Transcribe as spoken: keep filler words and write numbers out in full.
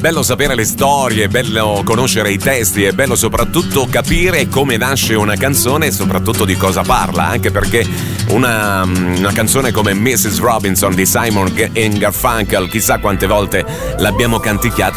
bello sapere le storie, è bello conoscere i testi, è bello soprattutto capire come nasce una canzone e soprattutto di cosa parla, anche perché una, una canzone come missus Robinson di Simon and Garfunkel, chissà quante volte l'abbiamo canticchiata